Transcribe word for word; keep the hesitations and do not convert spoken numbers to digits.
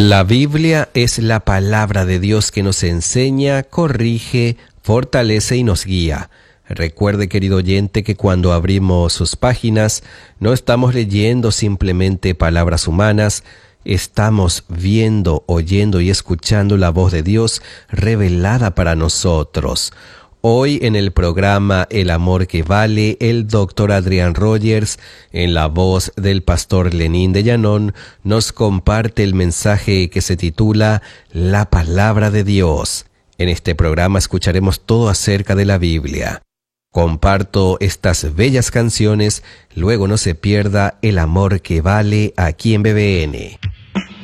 La Biblia es la palabra de Dios que nos enseña, corrige, fortalece y nos guía. Recuerde, querido oyente, que cuando abrimos sus páginas no estamos leyendo simplemente palabras humanas, estamos viendo, oyendo y escuchando la voz de Dios revelada para nosotros. Hoy en el programa El Amor que Vale, el doctor Adrián Rogers, en la voz del pastor Lenín de Llanón, nos comparte el mensaje que se titula La Palabra de Dios. En este programa escucharemos todo acerca de la Biblia. Comparto estas bellas canciones, luego no se pierda El Amor que Vale aquí en B B N.